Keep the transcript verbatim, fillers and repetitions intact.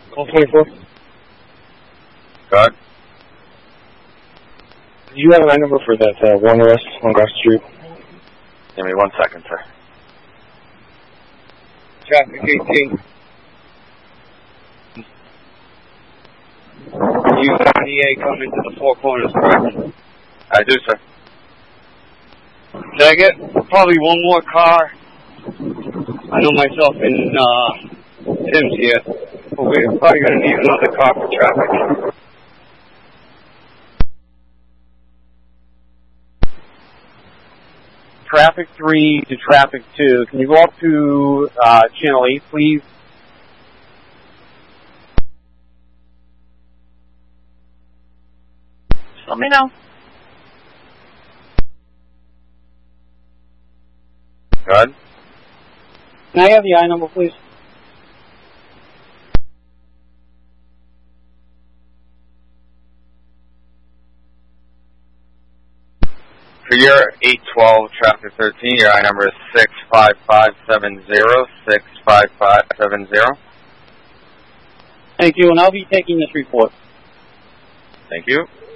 Call twenty-four. Go ahead. Do you have a line number for that uh, one arrest on Grass Street? Give me one second, sir. Traffic eighteen. You have E A coming to the Four Corners, correct? I do, sir. Can I get probably one more car? I know myself and uh, Tim's here, but we're probably going to need another car for traffic. Traffic three to traffic two. Can you go up to uh, channel eight, please? Let me know. Go ahead. Can I have the I number, please? For your eight twelve traffic thirteen, your I number is six five five seven zero, six five five seven zero. Thank you, and I'll be taking this report. Thank you.